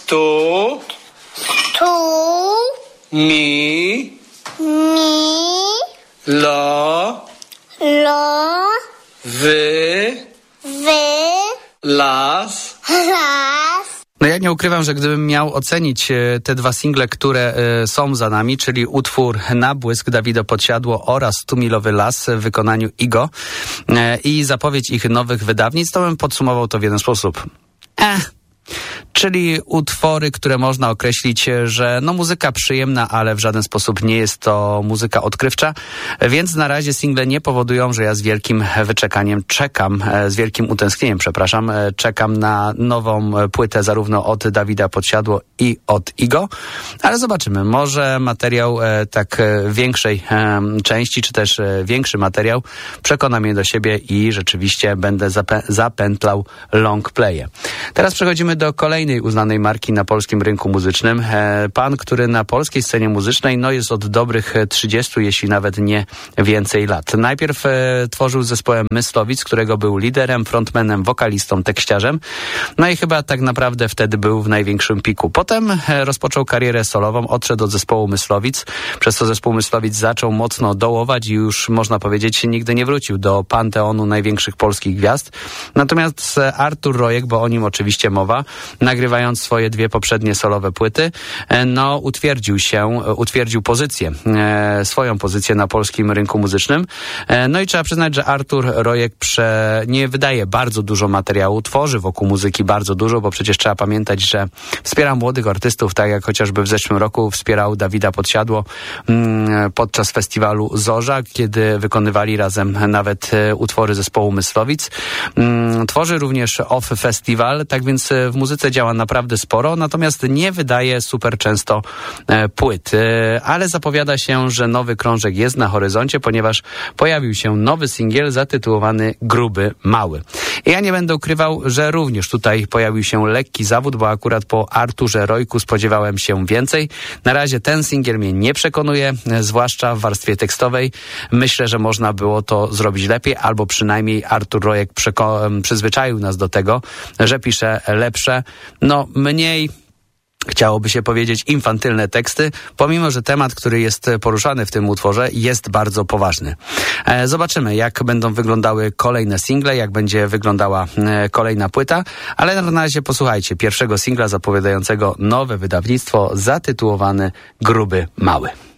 Stu. Mi. Lo. Wy. Las. No ja nie ukrywam, że gdybym miał ocenić te dwa single, które są za nami, czyli utwór Nabłysk Dawida Podsiadło oraz Stumilowy Las w wykonaniu Igo i zapowiedź ich nowych wydawnictw, to bym podsumował to w jeden sposób. Czyli utwory, które można określić, że no muzyka przyjemna, ale w żaden sposób nie jest to muzyka odkrywcza, więc na razie single nie powodują, że ja z wielkim utęsknieniem, czekam na nową płytę zarówno od Dawida Podsiadło i od Igo, ale zobaczymy, może materiał tak większej części, czy też większy materiał przekona mnie do siebie i rzeczywiście będę zapętlał long playe. Teraz przechodzimy do kolejnej uznanej marki na polskim rynku muzycznym. Pan, który na polskiej scenie muzycznej jest od dobrych 30, jeśli nawet nie więcej lat. Najpierw tworzył z zespołem Myslowic, którego był liderem, frontmanem, wokalistą, tekściarzem. No i chyba tak naprawdę wtedy był w największym piku. Potem rozpoczął karierę solową, odszedł od zespołu Myslowic, przez co zespół Myslowic zaczął mocno dołować i już można powiedzieć nigdy nie wrócił do panteonu największych polskich gwiazd. Natomiast Artur Rojek, bo o nim oczywiście mowa, nagrywając swoje dwie poprzednie solowe płyty, utwierdził swoją pozycję na polskim rynku muzycznym. No i trzeba przyznać, że Artur Rojek nie wydaje bardzo dużo materiału, tworzy wokół muzyki bardzo dużo, bo przecież trzeba pamiętać, że wspiera młodych artystów, tak jak chociażby w zeszłym roku wspierał Dawida Podsiadło podczas festiwalu Zorza, kiedy wykonywali razem nawet utwory zespołu Myslowic. Tworzy również Off Festival, tak więc w muzyce działa naprawdę sporo, natomiast nie wydaje super często płyt. Ale zapowiada się, że nowy krążek jest na horyzoncie, ponieważ pojawił się nowy singiel zatytułowany Gruby Mały. I ja nie będę ukrywał, że również tutaj pojawił się lekki zawód, bo akurat po Arturze Rojku spodziewałem się więcej. Na razie ten singiel mnie nie przekonuje, zwłaszcza w warstwie tekstowej. Myślę, że można było to zrobić lepiej, albo przynajmniej Artur Rojek przyzwyczaił nas do tego, że pisze lepsze, mniej, chciałoby się powiedzieć, infantylne teksty, pomimo że temat, który jest poruszany w tym utworze, jest bardzo poważny. Zobaczymy, jak będą wyglądały kolejne single, jak będzie wyglądała kolejna płyta, ale na razie posłuchajcie pierwszego singla zapowiadającego nowe wydawnictwo zatytułowany Gruby Mały.